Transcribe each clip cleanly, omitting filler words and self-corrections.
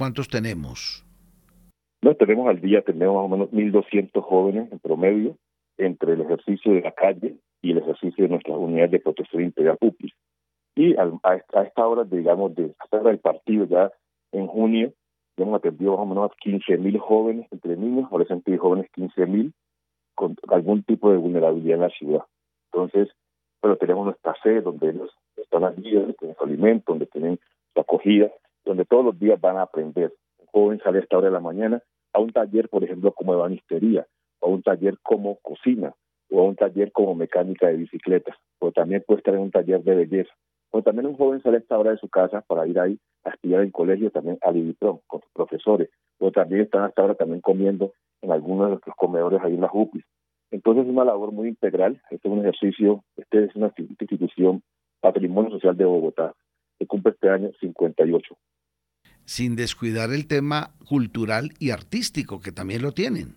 ¿Cuántos tenemos? No, tenemos al día, tenemos más o menos 1.200 jóvenes en promedio entre el ejercicio de la calle y el ejercicio de nuestras unidades de protección integral UPIs. Y a esta hora, digamos, de esta hora del partido, ya en junio, ya hemos atendido más o menos 15.000 jóvenes, entre niños, adolescentes y jóvenes, 15.000, con algún tipo de vulnerabilidad en la ciudad. Entonces, bueno, tenemos nuestra sede donde ellos están allí, donde tienen su alimento, donde tienen su acogida, donde todos los días van a aprender. Un joven sale a esta hora de la mañana a un taller, por ejemplo, como ebanistería, o a un taller como cocina, o a un taller como mecánica de bicicletas, o también puede estar en un taller de belleza. O también un joven sale a esta hora de su casa para ir ahí a estudiar en el colegio, también al IDIPRON, con sus profesores, o también están hasta ahora también comiendo en algunos de nuestros comedores ahí en las UPIs. Entonces es una labor muy integral, este es un ejercicio, este es una institución Patrimonio Social de Bogotá, que cumple este año 58. Sin descuidar el tema cultural y artístico, que también lo tienen.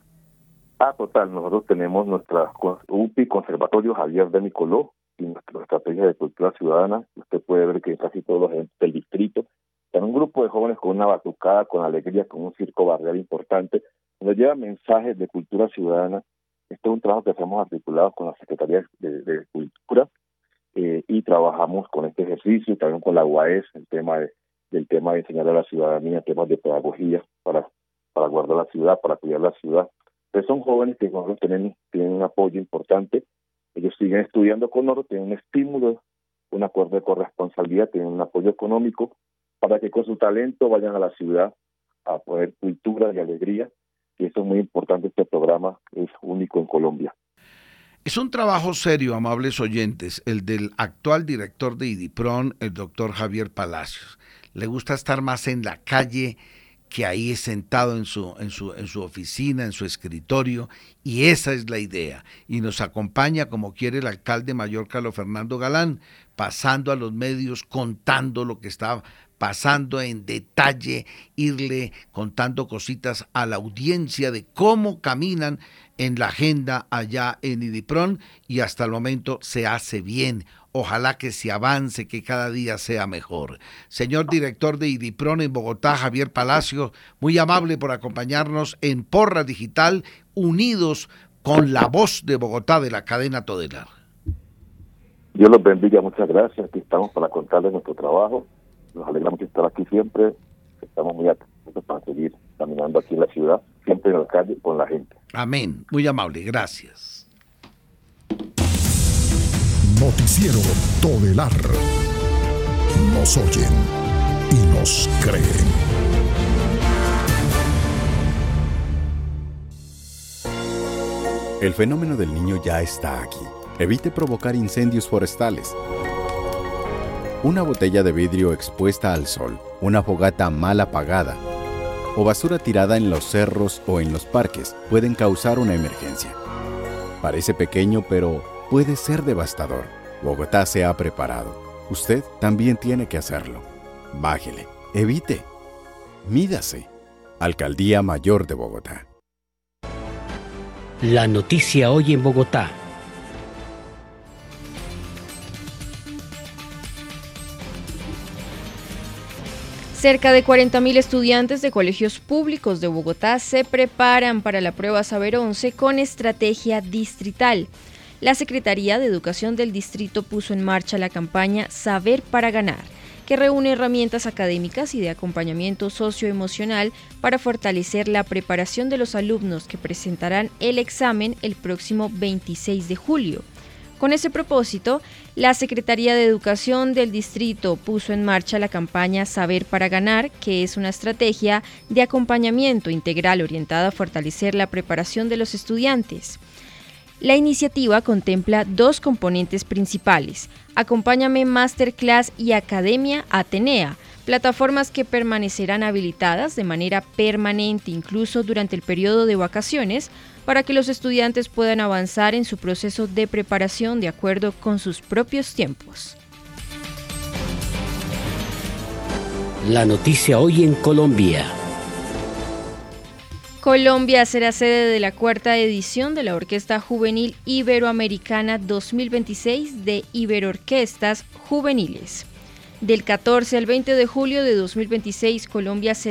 Total, nosotros tenemos nuestra UPI Conservatorio Javier de Nicoló y nuestra estrategia de cultura ciudadana. Usted puede ver que casi todos los agentes del distrito están un grupo de jóvenes con una batucada, con alegría, con un circo barrial importante, donde lleva mensajes de cultura ciudadana. Este es un trabajo que hacemos articulados con la Secretaría de Cultura y trabajamos con este ejercicio, también con la UAS, del tema de enseñar a la ciudadanía, temas de pedagogía para guardar la ciudad, para cuidar la ciudad. Entonces son jóvenes que nosotros tienen un apoyo importante, ellos siguen estudiando con nosotros, tienen un estímulo, un acuerdo de corresponsabilidad, tienen un apoyo económico para que con su talento vayan a la ciudad a poner cultura y alegría, y eso es muy importante, este programa es único en Colombia. Es un trabajo serio, amables oyentes, el del actual director de IDIPRON, el doctor Javier Palacios. Le gusta estar más en la calle que ahí sentado en su oficina, en su escritorio, y esa es la idea. Y nos acompaña, como quiere el alcalde mayor Carlos Fernando Galán, pasando a los medios, contando lo que está pasando en detalle, irle contando cositas a la audiencia de cómo caminan en la agenda allá en IDIPRON, y hasta el momento se hace bien. Ojalá que se avance, que cada día sea mejor. Señor director de IDIPRON en Bogotá, Javier Palacio, muy amable por acompañarnos en Porra Digital, unidos con la voz de Bogotá de la cadena Todelar. Dios los bendiga, muchas gracias. Aquí estamos para contarles nuestro trabajo. Nos alegramos de estar aquí siempre. Estamos muy atentos para seguir caminando aquí en la ciudad, siempre en la calle con la gente. Amén. Muy amable. Gracias. Noticiero Todelar. Nos oyen y nos creen. El fenómeno del Niño ya está aquí. Evite provocar incendios forestales. Una botella de vidrio expuesta al sol, una fogata mal apagada o basura tirada en los cerros o en los parques pueden causar una emergencia. Parece pequeño, pero puede ser devastador. Bogotá se ha preparado. Usted también tiene que hacerlo. Bájele, evite, mídase. Alcaldía Mayor de Bogotá. La noticia hoy en Bogotá. Cerca de 40.000 estudiantes de colegios públicos de Bogotá se preparan para la prueba Saber 11 con estrategia distrital. La Secretaría de Educación del Distrito puso en marcha la campaña Saber para Ganar, que reúne herramientas académicas y de acompañamiento socioemocional para fortalecer la preparación de los alumnos que presentarán el examen el próximo 26 de julio. Con ese propósito, la Secretaría de Educación del Distrito puso en marcha la campaña Saber para Ganar, que es una estrategia de acompañamiento integral orientada a fortalecer la preparación de los estudiantes. La iniciativa contempla dos componentes principales: Acompáñame Masterclass y Academia Atenea, plataformas que permanecerán habilitadas de manera permanente incluso durante el periodo de vacaciones, para que los estudiantes puedan avanzar en su proceso de preparación de acuerdo con sus propios tiempos. La noticia hoy en Colombia. Colombia será sede de la cuarta edición de la Orquesta Juvenil Iberoamericana 2026 de Iberorquestas Juveniles. Del 14 al 20 de julio de 2026, Colombia